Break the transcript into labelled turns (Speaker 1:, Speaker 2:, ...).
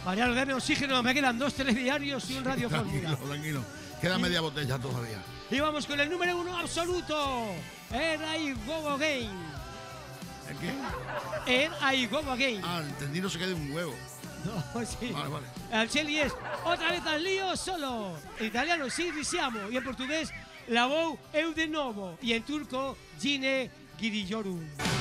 Speaker 1: Mariano, dame oxígeno, me quedan 2 telediarios y un Radio Fórmula.
Speaker 2: Tranquilo. Queda media botella todavía.
Speaker 1: Y vamos con el número 1 absoluto. Here I Go Again.
Speaker 2: ¿El qué?
Speaker 1: Here I Go Again.
Speaker 2: Ah, entendí, no se quede un huevo.
Speaker 1: No, sí.
Speaker 2: Vale.
Speaker 1: El Cheli es otra vez al lío solo. En italiano sì risiamo. Y en portugués la vou eu de novo. Y en turco Gine Girillorum.